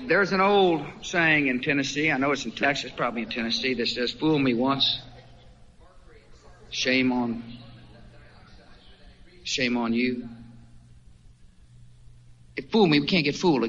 there's an old saying in Tennessee, I know it's in Texas, probably in Tennessee, that says, fool me once, shame on you. If fool me, we can't get fooled